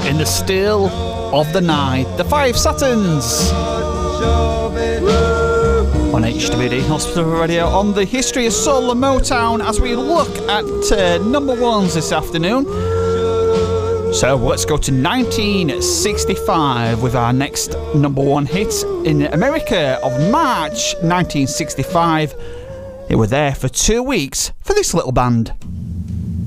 In the still of the night, the Five Saturns on HWD Hospital Radio on the history of soul and Motown as we look at number ones this afternoon. So let's go to 1965 with our next number one hit in America of March 1965. It were there for 2 weeks for this little band.